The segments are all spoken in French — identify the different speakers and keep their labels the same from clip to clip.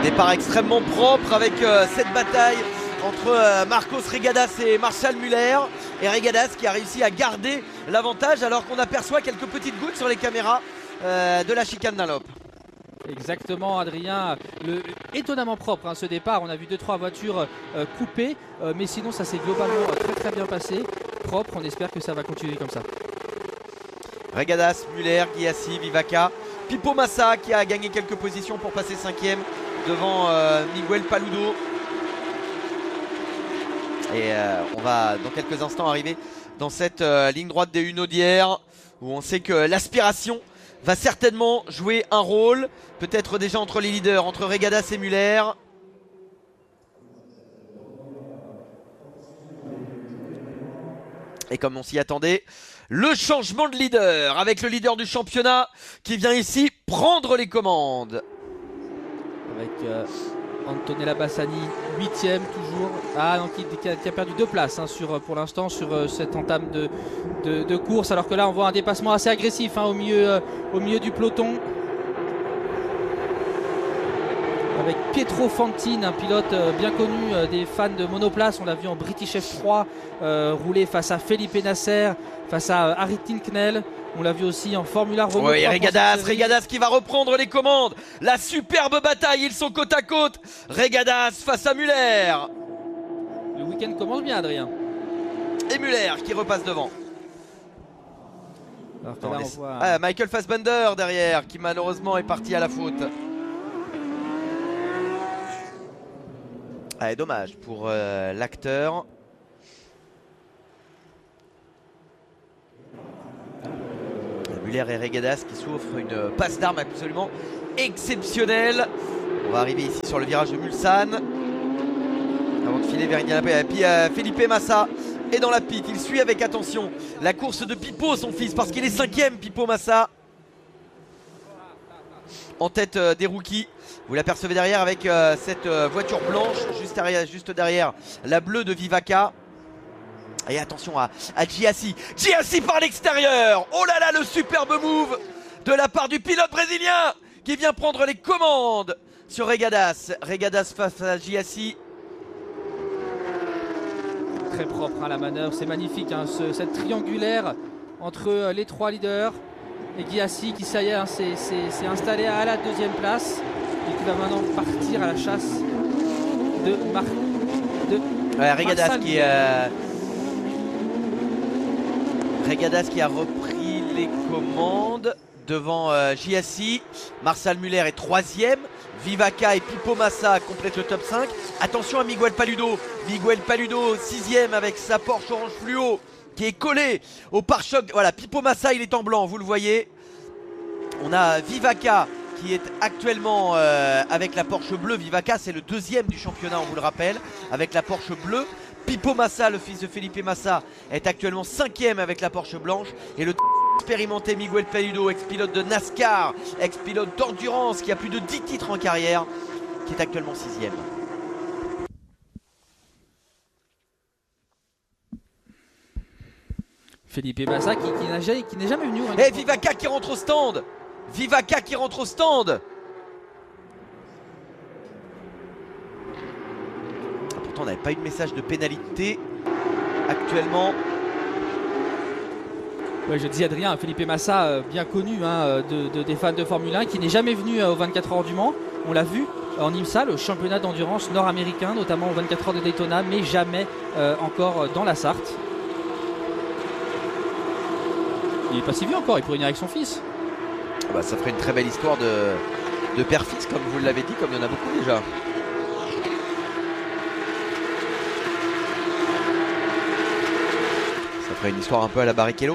Speaker 1: Départ extrêmement propre avec cette bataille entre Marcos Regadas et Marshall Muller. Et Regadas qui a réussi à garder l'avantage alors qu'on aperçoit quelques petites gouttes sur les caméras de la chicane Dunlop.
Speaker 2: Exactement, Adrien, étonnamment propre ce départ. On a vu 2-3 voitures coupées, mais sinon ça s'est globalement très bien passé, propre. On espère que ça va continuer comme ça.
Speaker 1: Regadas, Muller, Ghiassi, Vivaca, Pipo Massa qui a gagné quelques positions pour passer 5e devant Miguel Paludo. Et on va dans quelques instants arriver dans cette ligne droite des Hunaudières où on sait que l'aspiration va certainement jouer un rôle, peut-être déjà entre les leaders, entre Regadas et Muller. Et comme on s'y attendait, le changement de leader avec le leader du championnat qui vient ici prendre les commandes.
Speaker 2: Avec Antonella Bassani, 8e toujours. Ah non, qui a perdu 2 places pour l'instant sur cette entame de course. Alors que là on voit un dépassement assez agressif au milieu du peloton. Avec Pietro Fantini, un pilote bien connu des fans de monoplace. On l'a vu en British F3 rouler face à Felipe Nasser, face à Ayrton Knell. On l'a vu aussi en Formula Renault.
Speaker 1: Oui, Regadas qui va reprendre les commandes. La superbe bataille, ils sont côte à côte. Regadas face à Muller.
Speaker 2: Le week-end commence bien, Adrien.
Speaker 1: Et Muller qui repasse devant.
Speaker 2: Alors que là, on voit...
Speaker 1: Michael Fassbender derrière qui malheureusement est parti à la faute. Dommage pour l'acteur. Muller et Regadas qui s'offrent une passe d'armes absolument exceptionnelle. On va arriver ici sur le virage de Mulsanne avant de filer vers Indianapolis. Et puis Felipe Massa est dans la piste. Il suit avec attention la course de Pipo, son fils, parce qu'il est 5e, Pipo Massa, en tête des rookies. Vous l'apercevez derrière avec cette voiture blanche juste derrière la bleue de Vivaca. Et attention à Ghiassi. Ghiassi par l'extérieur. Oh là là, le superbe move de la part du pilote brésilien qui vient prendre les commandes sur Regadas. Regadas face à Ghiassi.
Speaker 2: Très propre la manœuvre, c'est magnifique cette triangulaire entre les 3 leaders. Et Ghiassi qui ça y est s'est installé à la 2e place et qui va maintenant partir à la chasse de
Speaker 1: Regadas Regadas qui a repris les commandes devant Ghiassi. Marshall Muller est 3e. Vivaca et Pipo Massa complètent le top 5. Attention à Miguel Paludo. Miguel Paludo 6e avec sa Porsche orange fluo qui est collé au pare-choc. Voilà, Pipo Massa il est en blanc, vous le voyez. On a Vivaca qui est actuellement avec la Porsche bleue. Vivaca c'est le 2e du championnat, on vous le rappelle, avec la Porsche bleue. Pipo Massa, le fils de Felipe Massa, est actuellement 5e avec la Porsche blanche. Et le expérimenté Miguel Paludo, ex-pilote de NASCAR, ex-pilote d'endurance qui a plus de 10 titres en carrière, qui est actuellement 6e.
Speaker 2: Felipe Massa qui n'est jamais venu.
Speaker 1: Et Vivaca qui rentre au stand. Vivaca qui rentre au stand. Pourtant on n'avait pas eu de message de pénalité actuellement.
Speaker 2: Ouais, je dis Adrien, Felipe Massa, bien connu des fans de Formule 1, qui n'est jamais venu aux 24 heures du Mans. On l'a vu en IMSA, le championnat d'endurance nord-américain, notamment aux 24 heures de Daytona, mais jamais encore dans la Sarthe. Il n'est pas si vieux encore, il pourrait venir avec son fils.
Speaker 1: Bah, ça ferait une très belle histoire de père-fils, comme vous l'avez dit, comme il y en a beaucoup déjà. Ça ferait une histoire un peu à la Barrichello.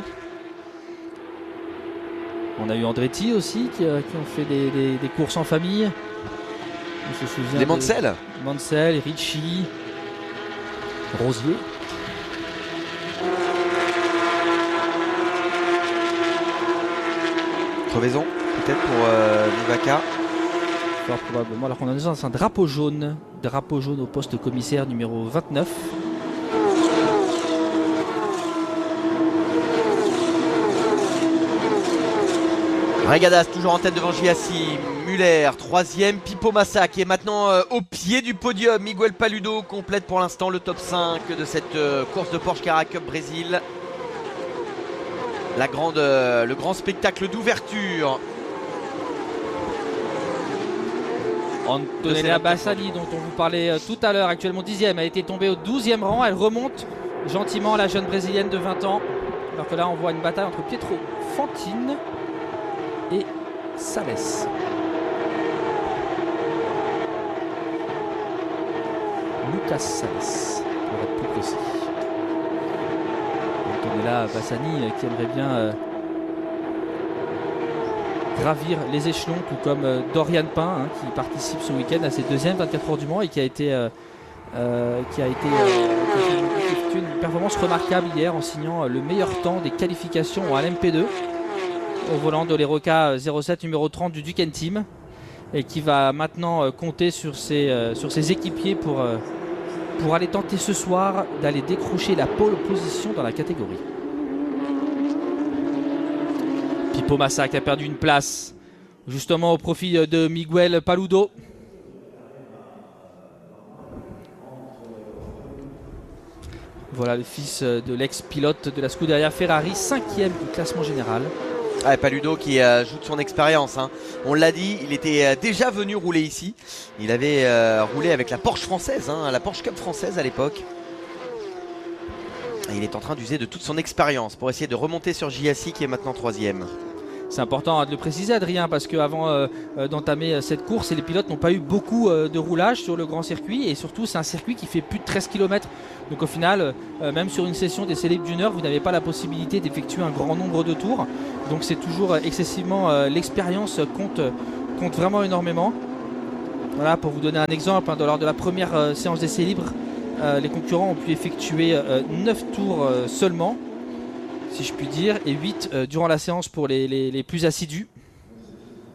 Speaker 2: On a eu Andretti aussi qui ont fait des courses en famille. On se souvient
Speaker 1: des Mansell.
Speaker 2: Mansell, Ricci, Rosier.
Speaker 1: Crevaison, peut-être pour Vivaca.
Speaker 2: Fort probablement. Alors qu'on a dans un drapeau jaune au poste commissaire numéro 29.
Speaker 1: Regadas toujours en tête devant Giassi, Muller 3ème, Pipo Massa qui est maintenant au pied du podium. Miguel Paludo complète pour l'instant le top 5 de cette course de Porsche Carrera Cup Brésil. Le grand spectacle d'ouverture.
Speaker 2: Antonella Bassani, dont on vous parlait tout à l'heure, actuellement 10ème, a été tombée au 12e rang. Elle remonte gentiment, la jeune brésilienne de 20 ans. Alors que là, on voit une bataille entre Pietro Fantini et Sales. Lucas Sales, pour être plus précis. Antonella Bassani qui aimerait bien gravir les échelons, tout comme Dorian Pain, qui participe ce week-end à ses deuxièmes 24 heures du Mans et qui a été effectué une performance remarquable hier en signant le meilleur temps des qualifications à l'MP2 au volant de l'Eroca 07 numéro 30 du Duquesne Team, et qui va maintenant compter sur ses équipiers pour aller tenter ce soir d'aller décrocher la pole position dans la catégorie. Pipo Massa qui a perdu une place justement au profit de Miguel Paludo. Voilà le fils de l'ex-pilote de la Scuderia Ferrari, 5e du classement général.
Speaker 1: Paludo qui joue de son expérience, hein. On l'a dit, il était déjà venu rouler ici. Il avait roulé avec la Porsche française, hein, la Porsche Cup française à l'époque. Et il est en train d'user de toute son expérience pour essayer de remonter sur Giassi qui est maintenant 3ème.
Speaker 2: C'est important de le préciser, Adrien, parce qu'avant d'entamer cette course, les pilotes n'ont pas eu beaucoup de roulage sur le grand circuit, et surtout c'est un circuit qui fait plus de 13 km. Donc au final, même sur une session d'essai libre d'1 heure, vous n'avez pas la possibilité d'effectuer un grand nombre de tours. Donc c'est toujours excessivement, l'expérience compte vraiment énormément. Voilà, pour vous donner un exemple, hein, lors de la première séance d'essai libre, les concurrents ont pu effectuer 9 tours seulement, si je puis dire, et 8 durant la séance pour les plus assidus.